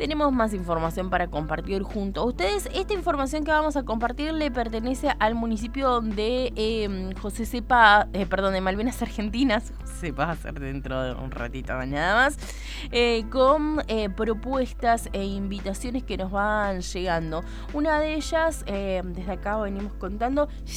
tenemos más información para compartir junto a ustedes. Esta información que vamos a compartir le pertenece al municipio de de Malvinas Argentinas. Se va a hacer dentro de un ratito nada más, con propuestas e invitaciones que nos van llegando. Una de ellas, desde acá venimos contando,